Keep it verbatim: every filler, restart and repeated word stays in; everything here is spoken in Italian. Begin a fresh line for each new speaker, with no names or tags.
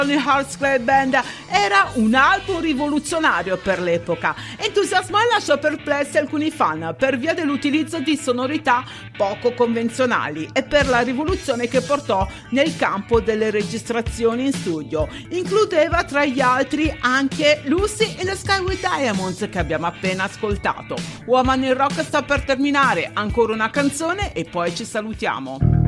Lonely Hearts Club Band era un album rivoluzionario per l'epoca. Entusiasmò e lasciò perplessi alcuni fan per via dell'utilizzo di sonorità poco convenzionali e per la rivoluzione che portò nel campo delle registrazioni in studio. Includeva tra gli altri anche Lucy in the Sky with Diamonds, che abbiamo appena ascoltato. Woman in Rock sta per terminare, ancora una canzone e poi ci salutiamo.